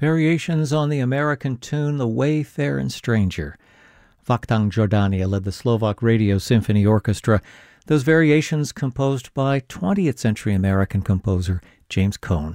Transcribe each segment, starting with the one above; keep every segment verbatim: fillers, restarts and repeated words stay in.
Variations on the American tune The Wayfaring Stranger. Vakhtang Jordania led the Slovak Radio Symphony Orchestra. Those variations composed by twentieth century American composer James Cohn.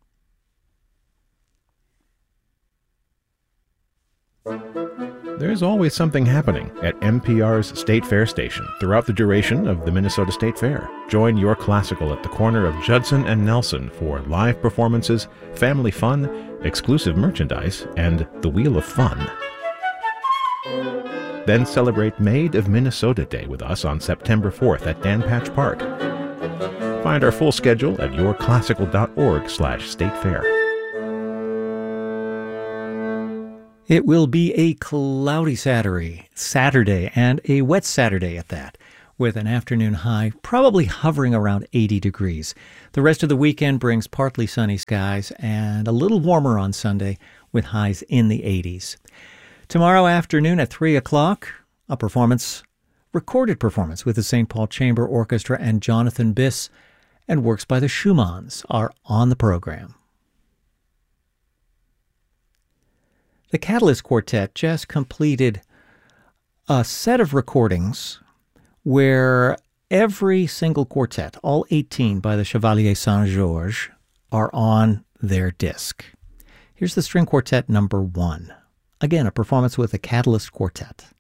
There's always something happening at N P R's State Fair station throughout the duration of the Minnesota State Fair. Join Your Classical at the corner of Judson and Nelson for live performances, family fun, exclusive merchandise, and the Wheel of Fun. Then celebrate Made of Minnesota Day with us on September fourth at Dan Patch Park. Find our full schedule at yourclassical.org slash state fair. It will be a cloudy Saturday, Saturday and a wet Saturday at that, with an afternoon high probably hovering around eighty degrees. The rest of the weekend brings partly sunny skies and a little warmer on Sunday with highs in the eighties. Tomorrow afternoon at three o'clock, a performance, recorded performance with the Saint Paul Chamber Orchestra and Jonathan Biss, and works by the Schumanns are on the program. The Catalyst Quartet just completed a set of recordings where every single quartet, all eighteen by the Chevalier Saint-Georges, are on their disc. Here's the string quartet number one. Again, a performance with the Catalyst Quartet.